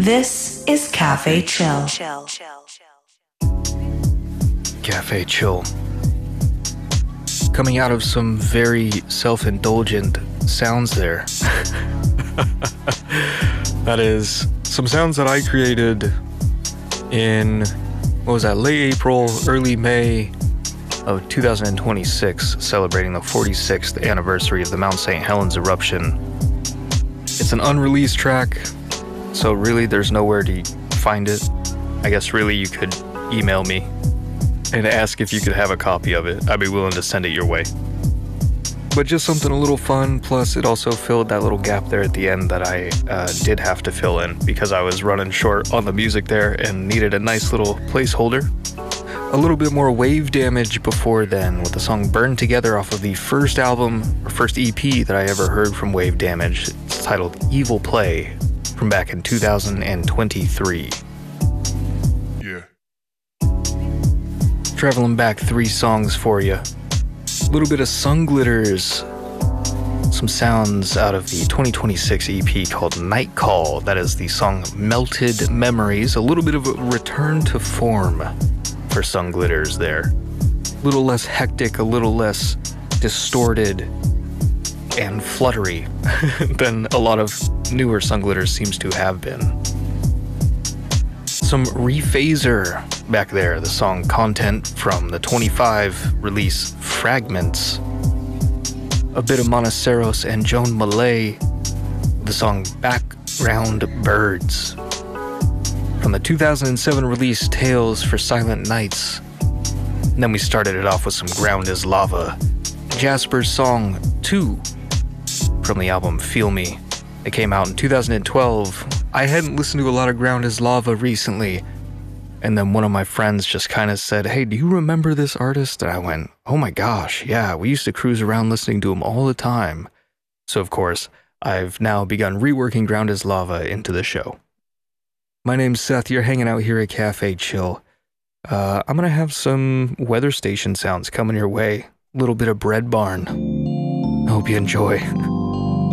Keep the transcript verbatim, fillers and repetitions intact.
This is Cafe Chill. Cafe Chill. Coming out of some very self-indulgent sounds there. That is some sounds that I created in, what was that, late April, early May of two thousand twenty-six, celebrating the forty-sixth anniversary of the Mount Saint Helens eruption. It's an unreleased track, so really there's nowhere to find it. I guess really you could email me and ask if you could have a copy of it. I'd be willing to send it your way. But just something a little fun, plus it also filled that little gap there at the end that I uh, did have to fill in because I was running short on the music there and needed a nice little placeholder. A little bit more Wave Damage before then with the song Burn Together off of the first album, or first E P that I ever heard from Wave Damage. It's titled Evil Play from back in two thousand twenty-three. Yeah. Traveling back three songs for you. A little bit of Sunglitters. Some sounds out of the twenty twenty-six E P called Night Call. That is the song Melted Memories. A little bit of a return to form for Sunglitters there. A little less hectic, a little less distorted and fluttery than a lot of newer Sunglitters seems to have been. Some Rephaser back there, the song Content from the twenty-five release Fragments. A bit of Monoceros and Joan Malay, the song Background Birds. From the two thousand seven release Tales for Silent Nights. And then we started it off with some Ground is Lava. Jasper's song two from the album Feel Me. It came out in two thousand twelve. I hadn't listened to a lot of Ground is Lava recently. And then one of my friends just kind of said, hey, do you remember this artist? And I went, oh my gosh, yeah, we used to cruise around listening to him all the time. So of course, I've now begun reworking Ground is Lava into the show. My name's Seth, you're hanging out here at Cafe Chill. Uh, I'm gonna have some weather station sounds coming your way. A little bit of Bread Barn. I hope you enjoy.